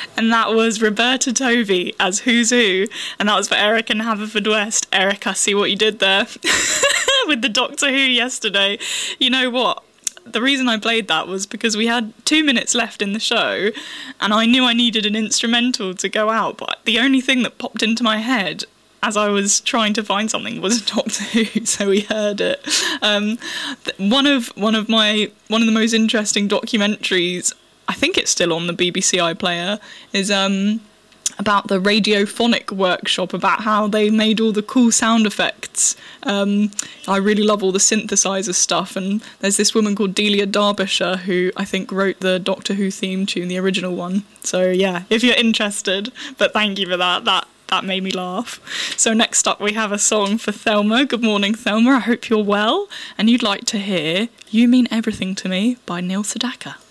And that was Roberta Tovey as Who's Who, and that was for Eric in Haverfordwest. Eric, I see what you did there with the Doctor Who yesterday. You know what? The reason I played that was because we had 2 minutes left in the show, and I knew I needed an instrumental to go out, but the only thing that popped into my head as I was trying to find something was Doctor Who, so we heard it. One of the most interesting documentaries, I think it's still on the BBC iPlayer, is about the radiophonic workshop, about how they made all the cool sound effects. I really love all the synthesizer stuff, and there's this woman called Delia Derbyshire who I think wrote the Doctor Who theme tune, the original one. So yeah, if you're interested, but thank you for that. That made me laugh. So next up we have a song for Thelma. Good morning, Thelma. I hope you're well, and you'd like to hear You Mean Everything to Me by Neil Sedaka.